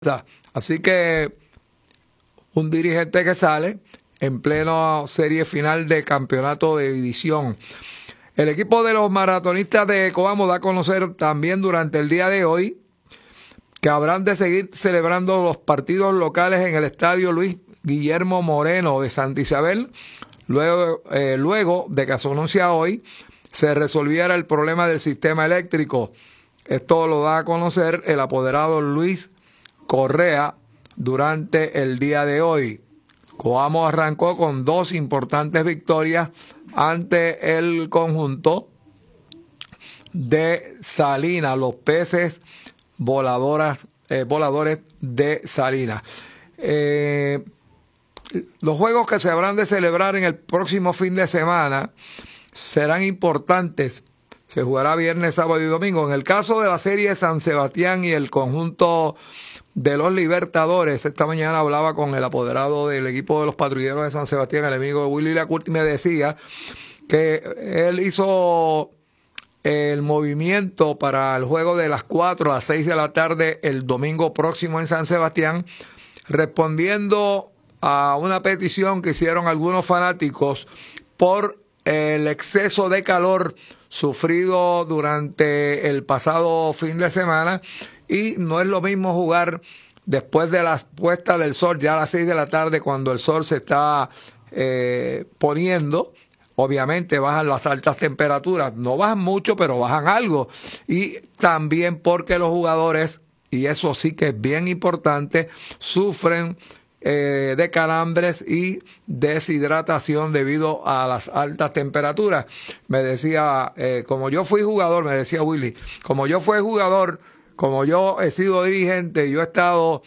Así que un dirigente que sale en plena serie final de campeonato de división. El equipo de los maratonistas de Coamo da a conocer también durante el día de hoy que habrán de seguir celebrando los partidos locales en el estadio Luis Guillermo Moreno de Santa Isabel, luego de que se anuncia hoy se resolviera el problema del sistema eléctrico. Esto lo da a conocer el apoderado Luis Correa durante el día de hoy. Coamo arrancó con 2 importantes victorias ante el conjunto de Salinas, los peces voladores de Salinas. Los juegos que se habrán de celebrar en el próximo fin de semana serán importantes. Se jugará viernes, sábado y domingo. En el caso de la serie San Sebastián y el conjunto de los Libertadores, esta mañana hablaba con el apoderado del equipo de los Patrulleros de San Sebastián, el amigo de Willy Lacurti, y me decía que él hizo el movimiento para el juego de las 4 a las 6 de la tarde el domingo próximo en San Sebastián, respondiendo a una petición que hicieron algunos fanáticos por el exceso de calor sufrido durante el pasado fin de semana, y no es lo mismo jugar después de la puesta del sol, ya a las 6 de la tarde, cuando el sol se está poniendo. Obviamente bajan las altas temperaturas, no bajan mucho, pero bajan algo. Y también porque los jugadores, y eso sí que es bien importante, sufren de calambres y deshidratación debido a las altas temperaturas. Me decía, como yo fui jugador, me decía Willy, como yo fui jugador, como yo he sido dirigente, yo he estado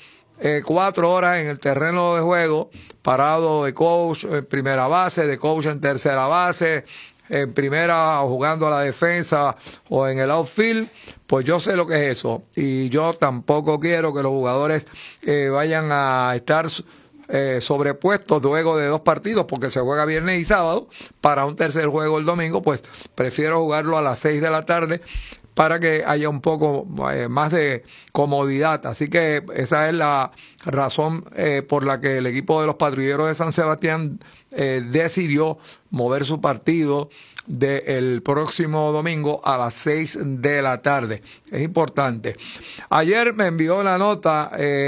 4 horas en el terreno de juego, parado de coach en primera base, de coach en tercera base, en primera jugando a la defensa o en el outfield, pues yo sé lo que es eso, y yo tampoco quiero que los jugadores vayan a estar sobrepuestos luego de 2 partidos, porque se juega viernes y sábado, para un tercer juego el domingo. Pues prefiero jugarlo a las 6 de la tarde para que haya un poco más de comodidad. Así que esa es la razón por la que el equipo de los Patrulleros de San Sebastián decidió mover su partido del próximo domingo a las 6 de la tarde. Es importante. Ayer me envió la nota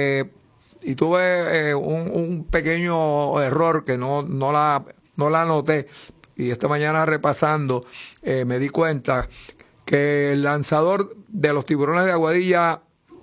y tuve un pequeño error que no la anoté, y esta mañana repasando me di cuenta que el lanzador de los Tiburones de Aguadilla,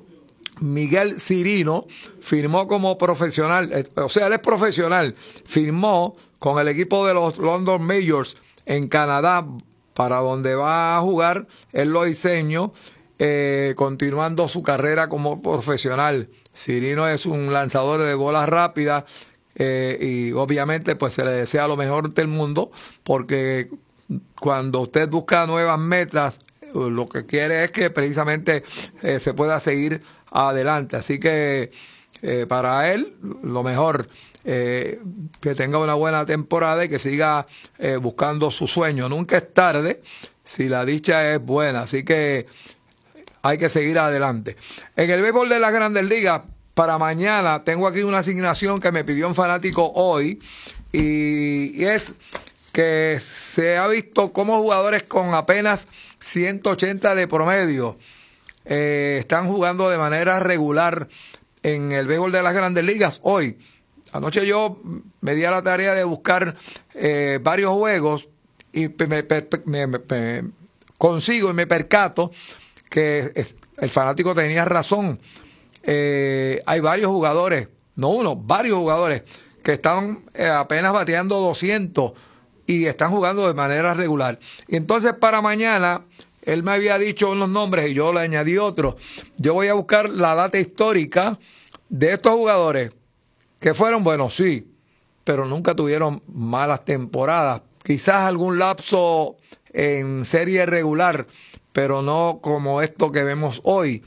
Miguel Cirino, firmó como profesional, o sea, él es profesional, firmó con el equipo de los London Majors en Canadá, para donde va a jugar el loiseño, continuando su carrera como profesional. Cirino es un lanzador de bolas rápidas, y obviamente pues se le desea lo mejor del mundo, porque cuando usted busca nuevas metas, lo que quiere es que precisamente se pueda seguir adelante. Así que para él lo mejor, que tenga una buena temporada y que siga buscando su sueño. Nunca es tarde si la dicha es buena, así que hay que seguir adelante. En el béisbol de las Grandes Ligas, para mañana tengo aquí una asignación que me pidió un fanático hoy, y es que se ha visto cómo jugadores con apenas 180 de promedio están jugando de manera regular en el béisbol de las Grandes Ligas hoy. Anoche yo me di a la tarea de buscar varios juegos, y me consigo y me percato que el fanático tenía razón. Hay varios jugadores, no uno, varios jugadores que están apenas bateando 200 y están jugando de manera regular. Y entonces para mañana, él me había dicho unos nombres y yo le añadí otros. Yo voy a buscar la data histórica de estos jugadores que fueron buenos, sí, pero nunca tuvieron malas temporadas. Quizás algún lapso en serie regular, pero no como esto que vemos hoy.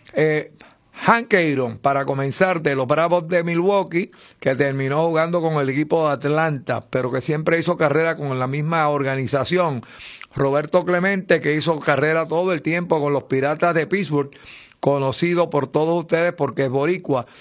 Hank Aaron, para comenzar, de los Bravos de Milwaukee, que terminó jugando con el equipo de Atlanta, pero que siempre hizo carrera con la misma organización. Roberto Clemente, que hizo carrera todo el tiempo con los Piratas de Pittsburgh. conocido por todos ustedes porque es boricua.